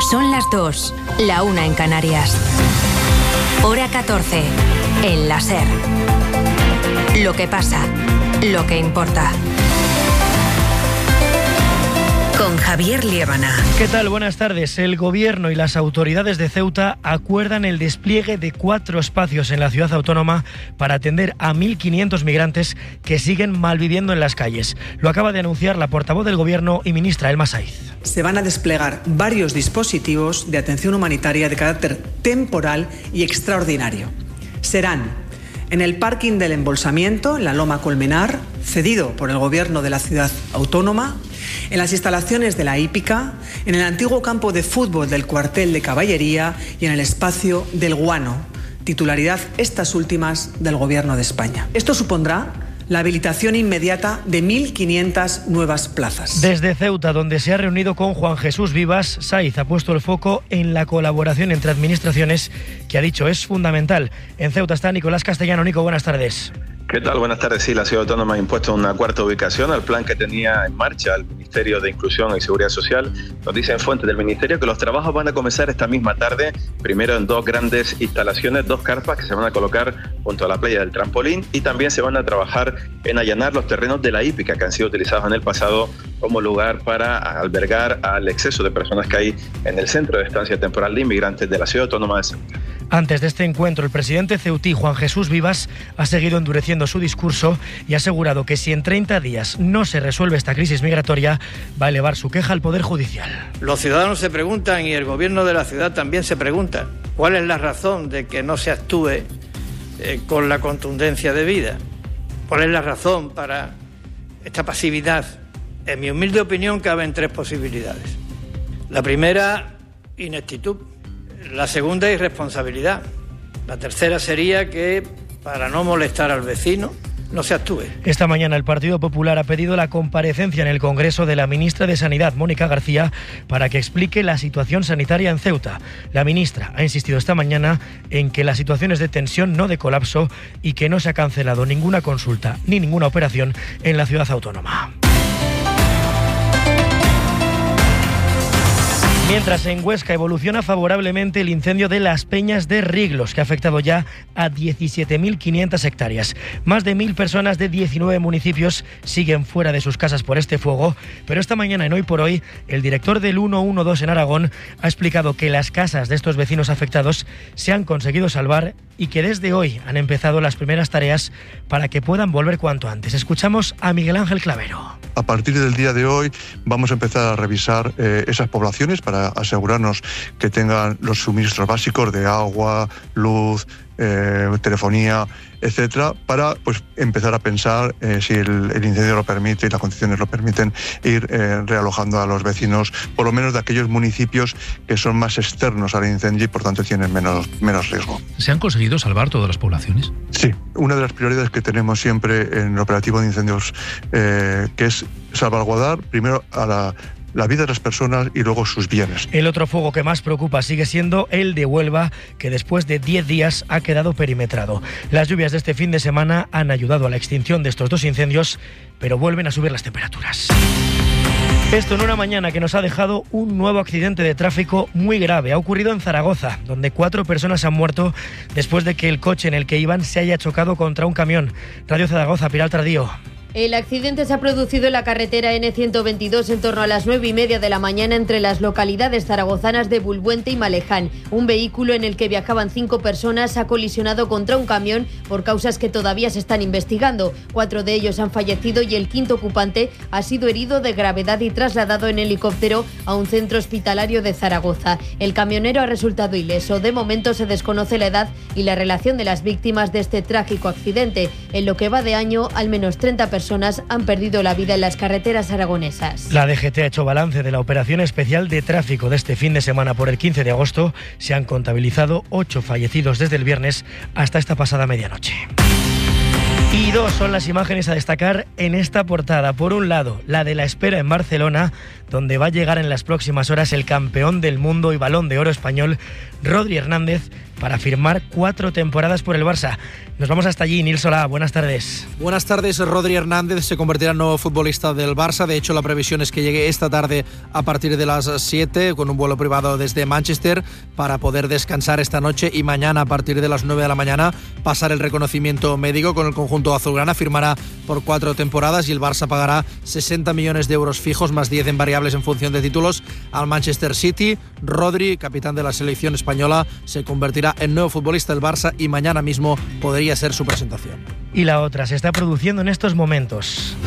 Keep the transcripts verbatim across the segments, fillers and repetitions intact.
Son las dos, la una en Canarias. Hora catorce, en la SER. Lo que pasa, lo que importa. Con Javier Liébana. ¿Qué tal? Buenas tardes. El Gobierno y las autoridades de Ceuta acuerdan el despliegue de cuatro espacios en la ciudad autónoma para atender a mil quinientos migrantes que siguen malviviendo en las calles. Lo acaba de anunciar la portavoz del Gobierno y ministra Elma Saiz. Se van a desplegar varios dispositivos de atención humanitaria de carácter temporal y extraordinario. Serán en el parking del embolsamiento, en la Loma Colmenar, cedido por el Gobierno de la ciudad autónoma, en las instalaciones de la hípica, en el antiguo campo de fútbol del cuartel de caballería y en el espacio del Guano, titularidad estas últimas del Gobierno de España. Esto supondrá la habilitación inmediata de mil quinientas nuevas plazas. Desde Ceuta, donde se ha reunido con Juan Jesús Vivas, Saiz ha puesto el foco en la colaboración entre administraciones, que ha dicho es fundamental. En Ceuta está Nicolás Castellano. Nico, buenas tardes. ¿Qué tal? Buenas tardes. Sí, la Ciudad Autónoma ha impuesto una cuarta ubicación al plan que tenía en marcha el Ministerio de Inclusión y Seguridad Social. Nos dicen fuentes del Ministerio que los trabajos van a comenzar esta misma tarde, primero en dos grandes instalaciones, dos carpas que se van a colocar junto a la playa del Trampolín, y también se van a trabajar en allanar los terrenos de la hípica que han sido utilizados en el pasado como lugar para albergar al exceso de personas que hay en el centro de estancia temporal de inmigrantes de la Ciudad Autónoma de Ceuta. Antes de este encuentro, el presidente ceutí, Juan Jesús Vivas, ha seguido endureciendo su discurso y ha asegurado que si en treinta días no se resuelve esta crisis migratoria, va a elevar su queja al Poder Judicial. Los ciudadanos se preguntan, y el Gobierno de la ciudad también se pregunta, ¿cuál es la razón de que no se actúe eh, con la contundencia debida? ¿Cuál es la razón para esta pasividad? En mi humilde opinión, caben tres posibilidades. La primera, ineptitud. La segunda, irresponsabilidad. La tercera sería que, para no molestar al vecino, no se actúe. Esta mañana el Partido Popular ha pedido la comparecencia en el Congreso de la ministra de Sanidad, Mónica García, para que explique la situación sanitaria en Ceuta. La ministra ha insistido esta mañana en que la situación es de tensión, no de colapso, y que no se ha cancelado ninguna consulta ni ninguna operación en la ciudad autónoma. Mientras en Huesca evoluciona favorablemente el incendio de Las Peñas de Riglos, que ha afectado ya a diecisiete mil quinientas hectáreas. Más de mil personas de diecinueve municipios siguen fuera de sus casas por este fuego, pero esta mañana en Hoy por Hoy, el director del ciento doce en Aragón ha explicado que las casas de estos vecinos afectados se han conseguido salvar y que desde hoy han empezado las primeras tareas para que puedan volver cuanto antes. Escuchamos a Miguel Ángel Clavero. A partir del día de hoy vamos a empezar a revisar eh, esas poblaciones para asegurarnos que tengan los suministros básicos de agua, luz, eh, telefonía, etcétera, para pues empezar a pensar eh, si el, el incendio lo permite y las condiciones lo permiten, ir eh, realojando a los vecinos, por lo menos de aquellos municipios que son más externos al incendio y por tanto tienen menos, menos riesgo. ¿Se han conseguido salvar todas las poblaciones? Sí, una de las prioridades que tenemos siempre en el operativo de incendios, eh, que es salvaguardar primero a la la vida de las personas y luego sus bienes. El otro fuego que más preocupa sigue siendo el de Huelva, que después de diez días ha quedado perimetrado. Las lluvias de este fin de semana han ayudado a la extinción de estos dos incendios, pero vuelven a subir las temperaturas. Esto en una mañana que nos ha dejado un nuevo accidente de tráfico muy grave. Ha ocurrido en Zaragoza, donde cuatro personas han muerto después de que el coche en el que iban se haya chocado contra un camión. Radio Zaragoza, Pilar Tardío. El accidente se ha producido en la carretera ene ciento veintidós en torno a las nueve y media de la mañana entre las localidades zaragozanas de Bulbuente y Maleján. Un vehículo en el que viajaban cinco personas ha colisionado contra un camión por causas que todavía se están investigando. Cuatro de ellos han fallecido y el quinto ocupante ha sido herido de gravedad y trasladado en helicóptero a un centro hospitalario de Zaragoza. El camionero ha resultado ileso. De momento se desconoce la edad y la relación de las víctimas de este trágico accidente. En lo que va de año, al menos treinta personas han perdido la vida en las carreteras aragonesas. La D G T ha hecho balance de la operación especial de tráfico de este fin de semana por el quince de agosto. Se han contabilizado ocho fallecidos desde el viernes hasta esta pasada medianoche. Y dos son las imágenes a destacar en esta portada. Por un lado, la de la espera en Barcelona, donde va a llegar en las próximas horas el campeón del mundo y Balón de Oro español, Rodri Hernández, para firmar cuatro temporadas por el Barça. Nos vamos hasta allí. Nils Solá, buenas tardes. Buenas tardes. Rodri Hernández se convertirá en nuevo futbolista del Barça. De hecho, la previsión es que llegue esta tarde a partir de las siete con un vuelo privado desde Manchester para poder descansar esta noche y mañana a partir de las nueve de la mañana pasar el reconocimiento médico con el conjunto azulgrana. Firmará por cuatro temporadas y el Barça pagará sesenta millones de euros fijos más diez en variables en función de títulos al Manchester City. Rodri, capitán de la selección española, se convertirá en nuevo futbolista del Barça y mañana mismo podría ser su presentación. Y la otra se está produciendo en estos momentos.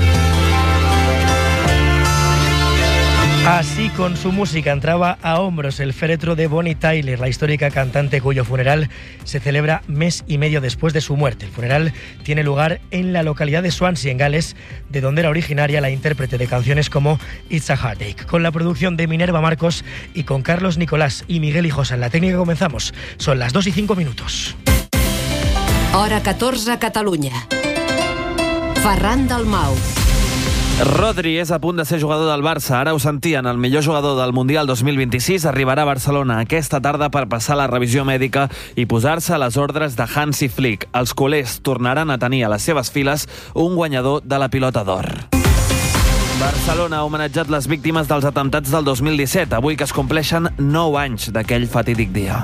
Así, con su música, entraba a hombros el féretro de Bonnie Tyler, la histórica cantante cuyo funeral se celebra mes y medio después de su muerte. El funeral tiene lugar en la localidad de Swansea, en Gales, de donde era originaria la intérprete de canciones como It's a Heartache. Con la producción de Minerva Marcos y con Carlos Nicolás y Miguel Hijosa en la técnica comenzamos. Son las dos y cinco minutos. Hora catorze a Catalunya. Ferran Dalmau. Rodri és a punt de ser jugador del Barça. Ara ho sentien, el millor jugador del Mundial dos mil vint-i-sis arribarà a Barcelona aquesta tarda per passar la revisió mèdica i posar-se a les ordres de Hansi Flick. Els culers tornaran a tenir a les seves files un guanyador de la Pilota d'Or. Barcelona ha homenatjat les víctimes dels atemptats del dos mil disset, avui que es compleixen nou anys d'aquell fatídic dia.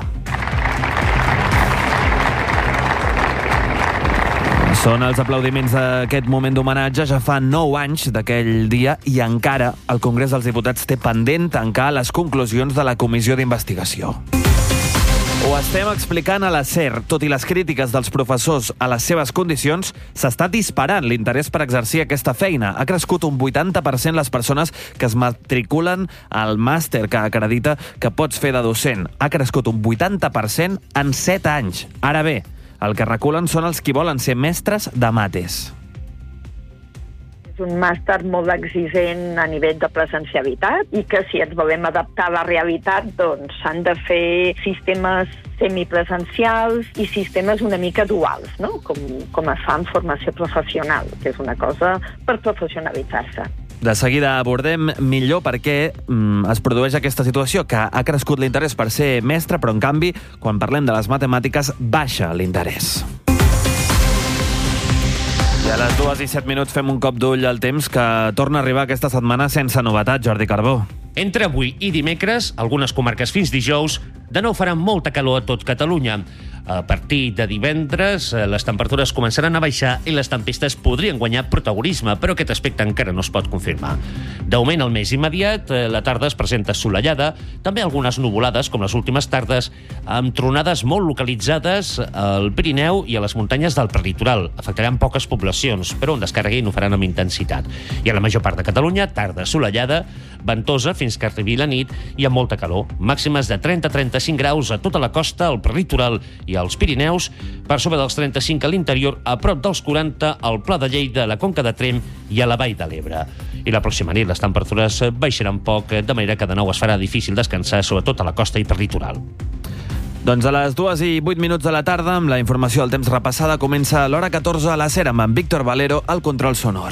Són els aplaudiments d'aquest moment d'homenatge. Ja fa nou anys d'aquell dia i encara el Congrés dels Diputats té pendent tancar les conclusions de la comissió d'investigació. Ho estem explicant a la SER. Tot i les crítiques dels professors a les seves condicions, s'està disparant l'interès per exercir aquesta feina. Ha crescut un vuitanta per cent les persones que es matriculen al màster que acredita que pots fer de docent. Ha crescut un vuitanta per cent en set anys. Ara bé, el que reculen són els qui volen ser mestres de mates. És un màster molt exigent a nivell de presencialitat i que si ens volem adaptar a la realitat doncs s'han de fer sistemes semipresencials i sistemes una mica duals, no? com, com es fa en formació professional, que és una cosa per professionalitzar-se. De seguida abordem millor per què mm, es produeix aquesta situació, que ha crescut l'interès per ser mestre, però en canvi, quan parlem de les matemàtiques, baixa l'interès. I a les dues i set minuts fem un cop d'ull al temps que torna a arribar aquesta setmana sense novetat, Jordi Carbó. Entre avui i dimecres, algunes comarques fins dijous, de nou farà molta calor a tot Catalunya. A partir de divendres, les temperatures començaran a baixar i les tempestes podrien guanyar protagonisme, però aquest aspecte encara no es pot confirmar. D'augment al més immediat, la tarda es presenta assolellada, també algunes nuvolades, com les últimes tardes, amb tronades molt localitzades al Pirineu i a les muntanyes del prelitoral. Afectaran poques poblacions, però on descarreguin ho faran amb intensitat. I a la major part de Catalunya, tarda assolellada, ventosa fins que arribi la nit i amb molta calor. Màximes de trenta a trenta-cinc graus a tota la costa, al prelitoral i als Pirineus, per sobre dels trenta-cinc a l'interior, a prop dels quaranta al Pla de Lleida, a la Conca de Tremp i a la Vall de l'Ebre. I la pròxima nit les temperatures baixaran poc, de manera que de nou es farà difícil descansar, sobretot a la costa i prelitoral. Doncs a les dues i vuit minuts de la tarda, amb la informació del temps repassada, comença l'hora catorze a la SER amb en Víctor Valero al control sonor.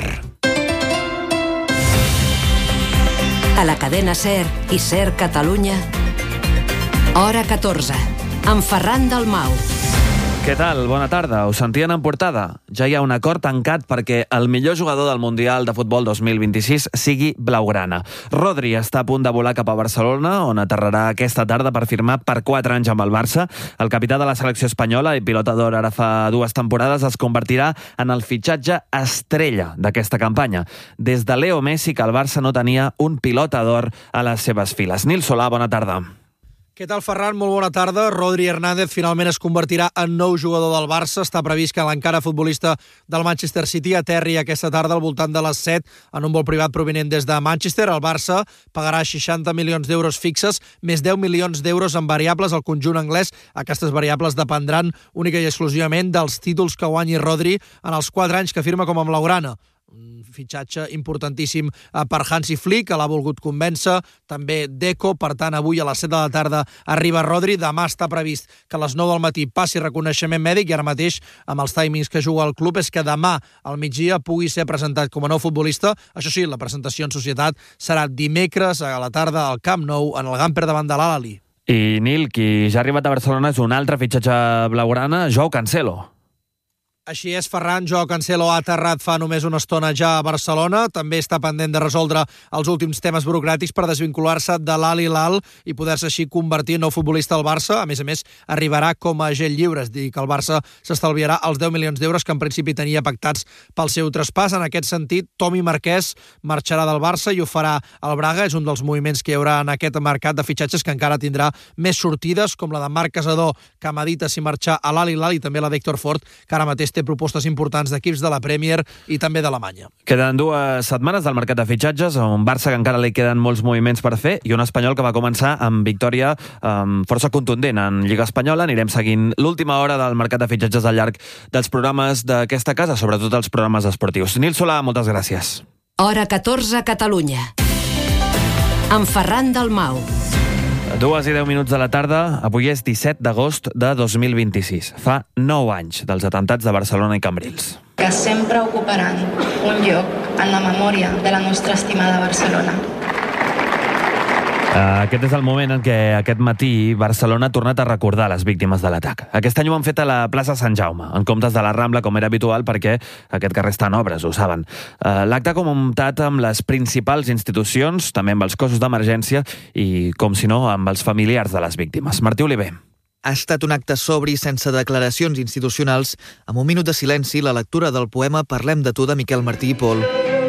A la cadena SER i SER Catalunya, hora catorze, amb Ferran Dalmau. Què tal? Bona tarda. Us sentien en portada? Ja hi ha un acord tancat perquè el millor jugador del Mundial de Futbol dos mil vint-i-sis sigui blaugrana. Rodri està a punt de volar cap a Barcelona, on aterrarà aquesta tarda per firmar per quatre anys amb el Barça. El capità de la selecció espanyola i pilota d'or ara fa dues temporades es convertirà en el fitxatge estrella d'aquesta campanya. Des de Leo Messi que el Barça no tenia un pilota d'or a les seves files. Nils Solà, bona tarda. Què tal, Ferran? Molt bona tarda. Rodri Hernández finalment es convertirà en nou jugador del Barça. Està previst que l'encara futbolista del Manchester City aterri aquesta tarda al voltant de les set en un vol privat provinent des de Manchester. El Barça pagarà seixanta milions d'euros fixes, més deu milions d'euros en variables al conjunt anglès. Aquestes variables dependran única i exclusivament dels títols que guanyi Rodri en els quatre anys que firma com a blaugrana. Un fitxatge importantíssim per Hansi Flick, que l'ha volgut convèncer, també Deco. Per tant, avui a les set de la tarda arriba Rodri. Demà està previst que a les nou del matí passi reconeixement mèdic i ara mateix, amb els timings que juga el club, és que demà al migdia pugui ser presentat com a nou futbolista. Això sí, la presentació en societat serà dimecres a la tarda al Camp Nou, en el Gamper davant de l'Al-Ahly. I Nil, qui ja ha arribat a Barcelona és un altre fitxatge blaugrana, Joao Cancelo. Així és, Ferran. Joao Cancelo ha aterrat fa només una estona ja a Barcelona. També està pendent de resoldre els últims temes burocràtics per desvincular-se de l'Al Hilal i poder-se així convertir en nou futbolista al Barça. A més a més, arribarà com a agent lliure, és dir, que el Barça s'estalviarà els deu milions d'euros que en principi tenia pactats pel seu traspàs. En aquest sentit, Tomi Marquès marxarà del Barça i ho farà al Braga. És un dels moviments que hi haurà en aquest mercat de fitxatges, que encara tindrà més sortides, com la de Marc Casador, que medita si marxar a l'Al Hilal, i també la d'Héctor Fort, que ara mateix té propostes importants d'equips de la Premier i també d'Alemanya. Queden dues setmanes del mercat de fitxatges, un Barça que encara li queden molts moviments per fer i un Espanyol que va començar amb victòria um, força contundent en Lliga Espanyola. Anirem seguint l'última hora del mercat de fitxatges al llarg dels programes d'aquesta casa, sobretot els programes esportius. Nil Solà, moltes gràcies. Hora catorze, Catalunya. Amb Ferran Dalmau. Dues i deu minuts de la tarda. Avui és disset d'agost de dos mil vint-i-sis. Fa nou anys dels atemptats de Barcelona i Cambrils. Que sempre ocuparan un lloc en la memòria de la nostra estimada Barcelona. Aquest és el moment en què aquest matí Barcelona ha tornat a recordar les víctimes de l'atac. Aquest any ho han fet a la plaça Sant Jaume, en comptes de la Rambla, com era habitual, perquè aquest carrer està en obres, ho saben. L'acte ha comptat amb les principals institucions, també amb els cossos d'emergència i, com si no, amb els familiars de les víctimes. Martí Oliver. Ha estat un acte sobri, sense declaracions institucionals, amb un minut de silenci, la lectura del poema Parlem de tu de Miquel Martí i Pol.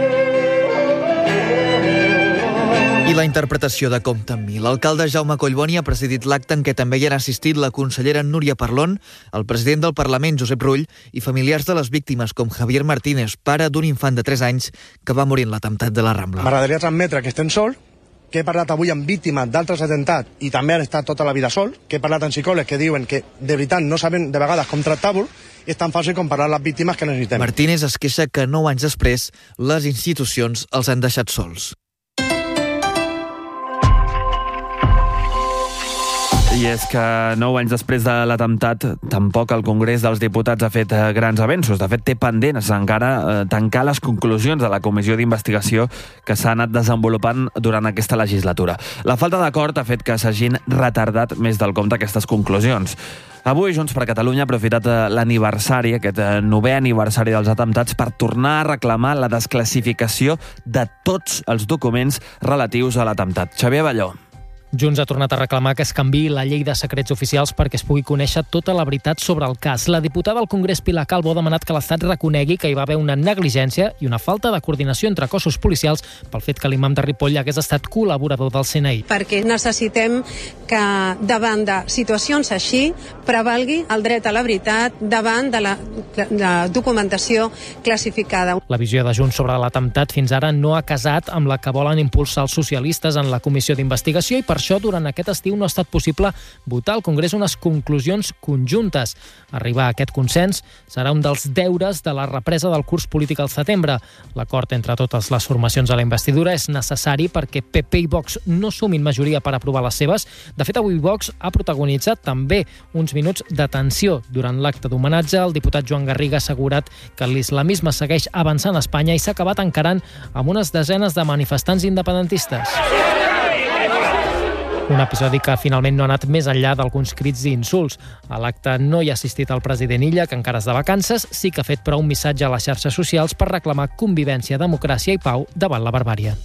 I la interpretació de Compte amb mi. L'alcalde Jaume Collboni ha presidit l'acte en què també hi han assistit la consellera Núria Parlon, el president del Parlament Josep Rull i familiars de les víctimes com Javier Martínez, pare d'un infant de tres anys que va morir en l'atemptat de la Rambla. M'agradaria transmetre que estem sol, que he parlat avui amb víctimes d'altres atemptats i també han estat tota la vida sol, que he parlat amb psicòlegs que diuen que de veritat no saben de vegades com tractar-ho i és tan fàcil com parlar les víctimes que necessitem. Martínez es queixa que nou anys després les institucions els han deixat sols. I és que nou anys després de l'atemptat tampoc el Congrés dels Diputats ha fet grans avenços. De fet, té pendents encara tancar les conclusions de la comissió d'investigació que s'ha anat desenvolupant durant aquesta legislatura. La falta d'acord ha fet que s'hagin retardat més del compte aquestes conclusions. Avui Junts per Catalunya ha aprofitat l'aniversari, aquest novè aniversari dels atemptats, per tornar a reclamar la desclassificació de tots els documents relatius a l'atemptat. Xavier Balló. Junts ha tornat a reclamar que es canviï la llei de secrets oficials perquè es pugui conèixer tota la veritat sobre el cas. La diputada al Congrés Pilar Calvo ha demanat que l'Estat reconegui que hi va haver una negligència i una falta de coordinació entre cossos policials pel fet que l'imam de Ripoll hagués estat col·laborador del C N I. Perquè necessitem que davant de situacions així prevalgui el dret a la veritat davant de la, la documentació classificada. La visió de Junts sobre l'atemptat fins ara no ha casat amb la que volen impulsar els socialistes en la comissió d'investigació i per això durant aquest estiu no ha estat possible votar al Congrés unes conclusions conjuntes. Arribar a aquest consens serà un dels deures de la represa del curs polític al setembre. L'acord entre totes les formacions a la investidura és necessari perquè P P i Vox no sumin majoria per aprovar les seves. De fet, avui Vox ha protagonitzat també uns minuts de tensió. Durant l'acte d'homenatge, el diputat Joan Garriga ha assegurat que l'islamisme segueix avançant a Espanya i s'ha acabat encarant amb unes desenes de manifestants independentistes. Un episodi que finalment no ha anat més enllà d'alguns crits i insults. A l'acte no hi ha assistit el president Illa, que encara és de vacances, sí que ha fet però un missatge a les xarxes socials per reclamar convivència, democràcia i pau davant la barbàrie.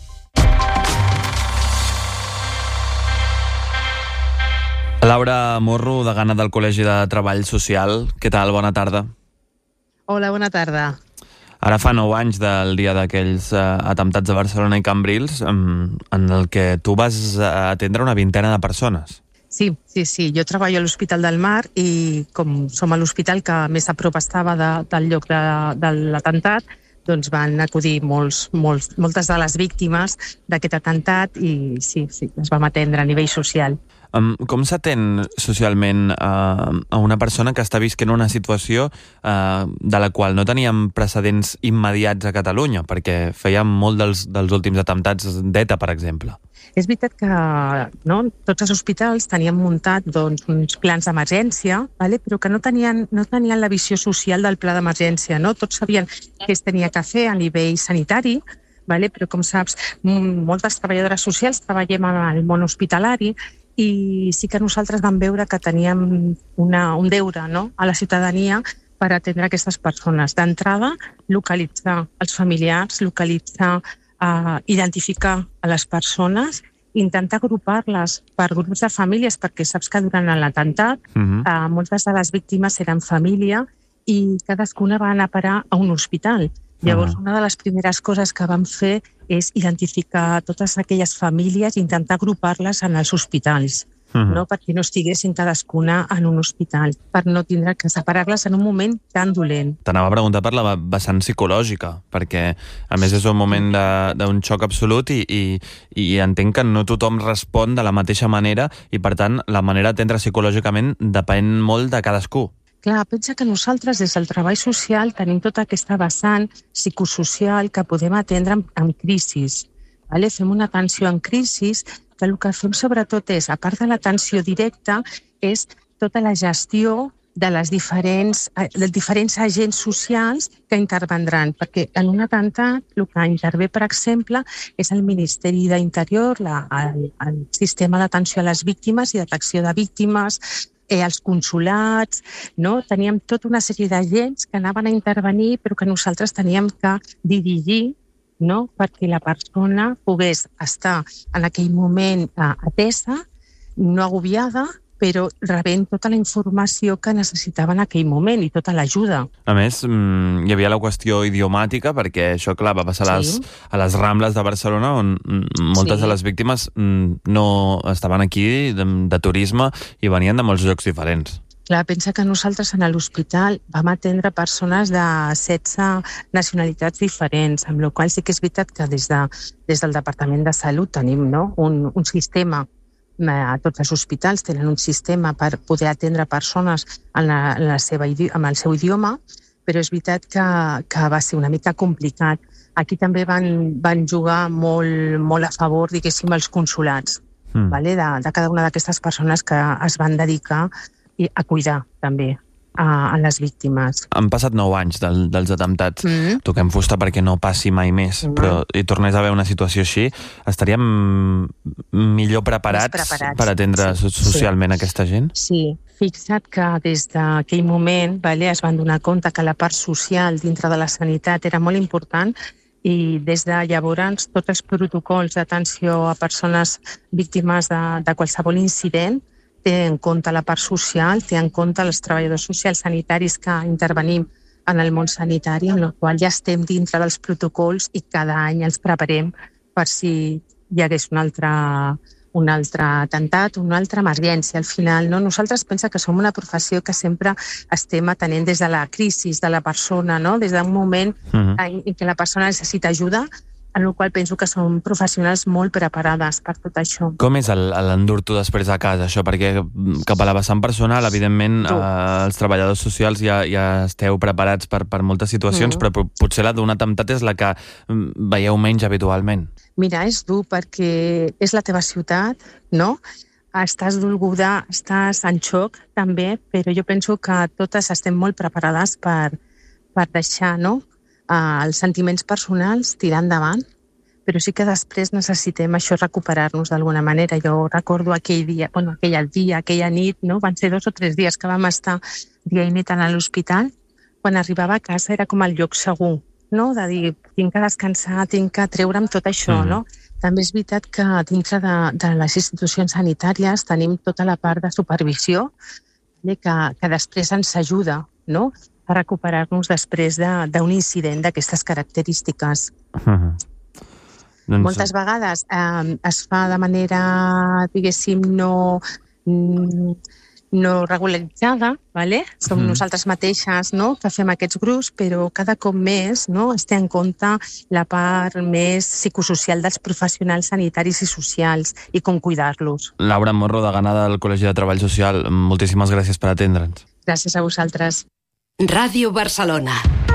Laura Morro, degana del Col·legi de Treball Social. Què tal? Bona tarda. Hola, bona tarda. Ara fa nou anys del dia d'aquells uh, atemptats de Barcelona i Cambrils, um, en el que tu vas atendre una vintena de persones. Sí, sí, sí. Jo treballo a l'Hospital del Mar i com som a l'hospital que més a prop estava de, del lloc de, de l'atemptat, doncs van acudir molts, molts, moltes de les víctimes d'aquest atemptat i sí, sí, es vam atendre a nivell social. Um, com s'atén socialment uh, a una persona que està visquent una situació uh, de la qual no teníem precedents immediats a Catalunya, perquè fèiem molt dels, dels últims atemptats d'ETA, per exemple? És veritat que no, tots els hospitals tenien muntat doncs, uns plans d'emergència, vale? Però que no tenien, no tenien la visió social del pla d'emergència. No? Tots sabien què es tenia que fer a nivell sanitari, vale? Però com saps, moltes treballadores socials treballem al món hospitalari i sí que nosaltres vam veure que teníem una, un deure, no?, a la ciutadania per atendre aquestes persones. D'entrada, localitzar els familiars, localitzar, uh, identificar a les persones, intentar agrupar-les per grups de famílies, perquè saps que durant l'atemptat uh-huh. uh, moltes de les víctimes eren família i cadascuna va anar a parar a un hospital. Llavors, una de les primeres coses que vam fer és identificar totes aquelles famílies i intentar agrupar-les en els hospitals, uh-huh. no? Perquè no estiguessin cadascuna en un hospital, per no tindre que separar-les en un moment tan dolent. T'anava a preguntar per la vessant psicològica, perquè a més és un moment d'un xoc absolut i, i, i entenc que no tothom respon de la mateixa manera i, per tant, la manera d'atendre psicològicament depèn molt de cadascú. Clar, pensa que nosaltres des del treball social tenim tota aquesta vessant psicosocial que podem atendre en, en crisis. Vale? Fem una atenció en crisis, que el que fem sobretot és, a part de l'atenció directa, és tota la gestió de les diferents, dels diferents agents socials que intervendran, perquè en un atemptat el que intervé, per exemple, és el Ministeri d'Interior, la, el, el sistema d'atenció a les víctimes i detecció de víctimes, eh, els consulats, no? Teníem tota una sèrie d'agents que anaven a intervenir, però que nosaltres teníem que dirigir, no?, perquè la persona pogués estar en aquell moment eh, atesa, no agobiada, però rebent tota la informació que necessitava en aquell moment i tota l'ajuda. A més, hi havia la qüestió idiomàtica, perquè això, clar, va passar a les, sí. a les Rambles de Barcelona, on moltes sí. de les víctimes no estaven aquí de, de turisme i venien de molts llocs diferents. Clar, pensa que nosaltres en l'hospital vam atendre persones de setze nacionalitats diferents, amb la qual sí que és veritat que des, de, des del Departament de Salut tenim, no?, un, un sistema. A tots els hospitals tenen un sistema per poder atendre persones en, la, en, la seva, en el seu idioma, però és veritat que, que va ser una mica complicat. Aquí també van, van jugar molt, molt a favor, diguéssim, els consulats, mm. vale? de, de cada una d'aquestes persones que es van dedicar a cuidar també a, a les víctimes. Han passat nou anys del, dels atemptats. Mm. Toquem fusta perquè no passi mai més, mm. però hi tornés a haver una situació així, estaríem millor preparats, preparats. per atendre sí. socialment sí. aquesta gent? Sí, fixa't que des d'aquell moment vale, es van donar compte que la part social dintre de la sanitat era molt important i des de llavors tots els protocols d'atenció a persones víctimes de, de qualsevol incident té en compte la part social, té en compte els treballadors socials sanitaris que intervenim en el món sanitari, en el qual ja estem dintre dels protocols i cada any ens preparem per si hi hagués un altre, un altre atemptat, una altra emergència. Al final, no? Nosaltres pensa que som una professió que sempre estem atenent des de la crisi de la persona, no? Des d'un moment uh-huh. en què la persona necessita ajuda, en el qual penso que són professionals molt preparades per tot això. Com és l'endur-t'ho després a casa, això? Perquè cap a la vessant personal, evidentment, eh, els treballadors socials ja, ja esteu preparats per, per moltes situacions, mm. però potser la d'un atemptat és la que veieu menys habitualment. Mira, és dur perquè és la teva ciutat, no? Estàs dolguda, estàs en xoc, també, però jo penso que totes estem molt preparades per, per deixar, no?, Uh, els sentiments personals tirar endavant, però sí que després necessitem això recuperar-nos d'alguna manera. Jo recordo aquell dia, bueno, aquell dia, aquella nit, no? Van ser dos o tres dies que vam estar dia i nit a l'hospital. Quan arribava a casa era com el lloc segur, no? De dir, tinc que descansar, tinc que treure'm tot això, mm. no? També és veritat que dintre de, de les institucions sanitàries tenim tota la part de supervisió que, que després ens ajuda, no?, a recuperar-nos després d'un de, incident d'aquestes característiques. Uh-huh. Doncs... Moltes vegades eh, es fa de manera, diguéssim, no, no regularitzada, vale? som Mm. nosaltres mateixes, no?, que fem aquests grups, però cada cop més, no?, es té en compte la part més psicosocial dels professionals sanitaris i socials i com cuidar-los. Laura Morro, degana del Col·legi de Treball Social, moltíssimes gràcies per atendre'ns. Gràcies a vosaltres. Ràdio Barcelona.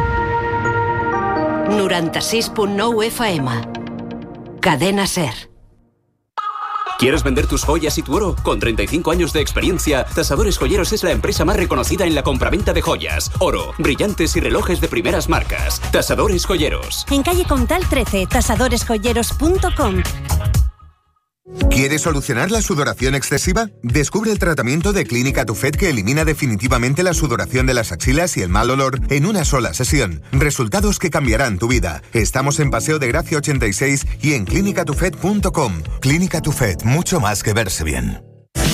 noranta-sis punt nou F M. Cadena SER. ¿Quieres vender tus joyas y tu oro? Con treinta y cinco años de experiencia, Tasadores Joyeros es la empresa más reconocida en la compraventa de joyas, oro, brillantes y relojes de primeras marcas. Tasadores Joyeros. En calle Comtal trece, tasadores joyeros punto com. ¿Quieres solucionar la sudoración excesiva? Descubre el tratamiento de Clínica Tufet que elimina definitivamente la sudoración de las axilas y el mal olor en una sola sesión. Resultados que cambiarán tu vida. Estamos en Paseo de Gracia ochenta y seis y en clínica tufet punto com. Clínica Tufet, mucho más que verse bien.